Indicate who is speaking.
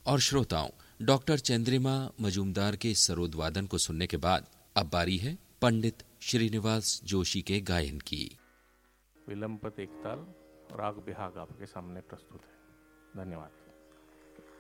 Speaker 1: और श्रोताओं, डॉक्टर चंद्रिमा मजूमदार के सरोद वादन को सुनने के बाद अब बारी है पंडित श्रीनिवास जोशी के गायन की।
Speaker 2: विलंबत एक ताल राग बिहाग आपके सामने प्रस्तुत है। धन्यवाद।